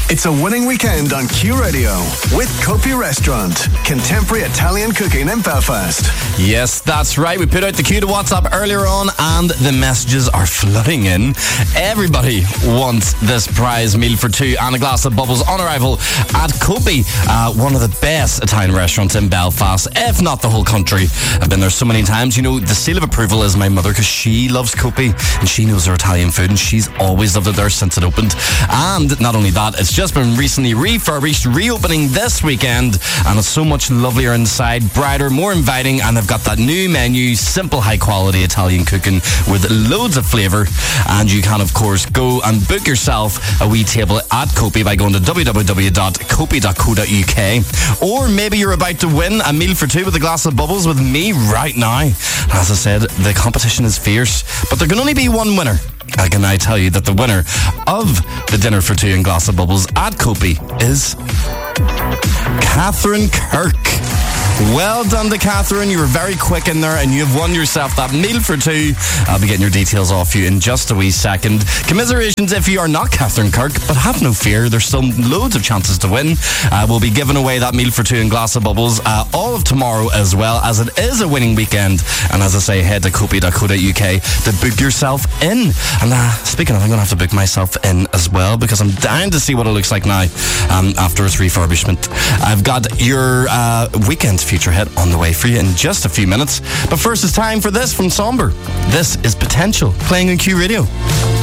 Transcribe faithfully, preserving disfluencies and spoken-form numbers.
It's a winning weekend on Q Radio with Kopi Restaurant, contemporary Italian cooking in Belfast. Yes, that's right. We put out the Q to WhatsApp earlier on and the messages are flooding in. Everybody wants this prize meal for two and a glass of bubbles on arrival at Kopi, uh, one of the best Italian restaurants in Belfast, if not the whole country. I've been there so many times. You know, the seal of approval is my mother because she loves Kopi and she knows her Italian food and she's always loved it there since it opened. And not only that, it's just been recently refurbished, reopening this weekend, and it's so much lovelier inside, brighter, more inviting, and they've got that new menu, simple, high quality Italian cooking with loads of flavour. And you can of course go and book yourself a wee table at Kopi by going to w w w dot kopi dot co dot u k, or maybe you're about to win a meal for two with a glass of bubbles with me right now. As I said, the competition is fierce, but there can only be one winner. I can now tell you that the winner of the dinner for two and glass of bubbles at Kopi is Catherine Kirk. Well done to Catherine. You were very quick in there and you have won yourself that meal for two. I'll be getting your details off you in just a wee second. Commiserations if you are not Catherine Kirk, but have no fear. There's still loads of chances to win. Uh, we'll be giving away that meal for two and glass of bubbles uh, all of tomorrow as well, as it is a winning weekend. And as I say, head to kopi dot co dot u k to book yourself in. And uh, speaking of, I'm going to have to book myself in as well because I'm dying to see what it looks like now um, after its refurbishment. I've got your uh, weekend future hit on the way for you in just a few minutes. But first it's time for this from Somber. This is Potential, playing on Q Radio.